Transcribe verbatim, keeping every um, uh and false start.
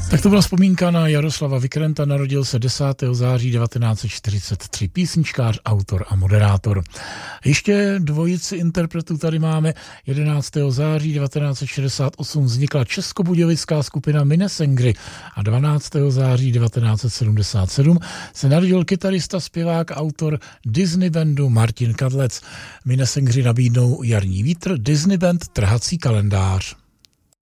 Tak to byla vzpomínka na Jaroslava Vikrenta, narodil se desátého září devatenáct set čtyřicet tři, písničkář, autor a moderátor. Ještě dvojici interpretů tady máme. jedenáctého září devatenáct set šedesát osm vznikla českobudějovická skupina Minnesengry a dvanáctého září devatenáct set sedmdesát sedm se narodil kytarista, zpěvák, autor Disney bandu Martin Kadlec. Minnesengry nabídnou Jarní vítr, Disney band Trhací kalendář.